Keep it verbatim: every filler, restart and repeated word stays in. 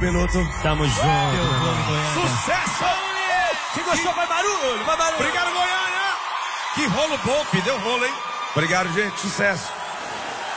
Capiloto. Tamo junto. Sucesso! Quem gostou, vai barulho, vai barulho. Obrigado, Goiânia. Que rolo bom, filho. Deu rolo, hein? Obrigado, gente. Sucesso.